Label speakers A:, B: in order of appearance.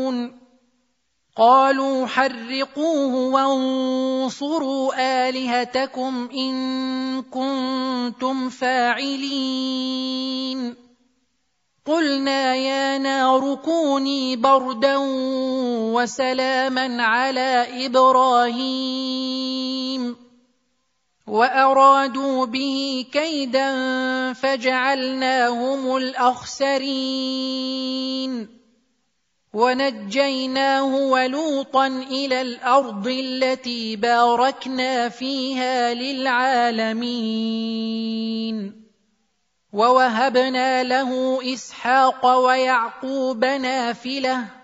A: يفعلون قالوا حرقوه وانصروا آلهتكم إن كنتم فاعلين قلنا يا نار كوني بردا وسلاما على إبراهيم وأرادوا به كيدا فجعلناهم الأخسرين ونجيناه ولوطا إلى الأرض التي باركنا فيها للعالمين ووهبنا له إسحاق ويعقوب نافلة